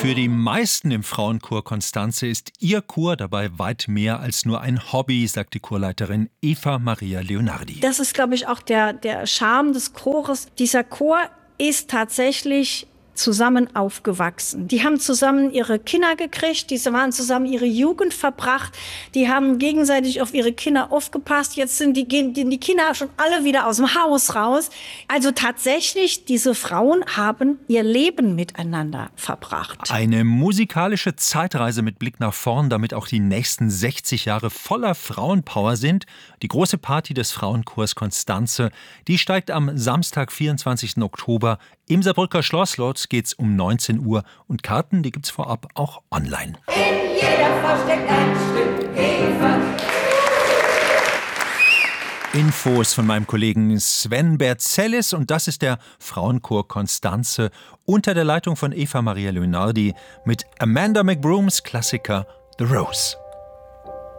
Für die meisten im Frauenchor Konstanze ist ihr Chor dabei weit mehr als nur ein Hobby, sagt die Chorleiterin Eva Maria Leonardi. Das ist, glaube ich, auch der Charme des Chores. Dieser Chor ist tatsächlich zusammen aufgewachsen. Die haben zusammen ihre Kinder gekriegt, die waren zusammen ihre Jugend verbracht, die haben gegenseitig auf ihre Kinder aufgepasst. Jetzt gehen die Kinder schon alle wieder aus dem Haus raus. Also tatsächlich, diese Frauen haben ihr Leben miteinander verbracht. Eine musikalische Zeitreise mit Blick nach vorn, damit auch die nächsten 60 Jahre voller Frauenpower sind. Die große Party des Frauenchors Konstanze, die steigt am Samstag, 24. Oktober im Saarbrücker Schloss geht's um 19 Uhr und Karten, die gibt's vorab auch online. In jeder Frau steckt ein Stück Eva. Infos von meinem Kollegen Sven Berzellis und das ist der Frauenchor Konstanze unter der Leitung von Eva Maria Leonardi mit Amanda McBrooms Klassiker The Rose.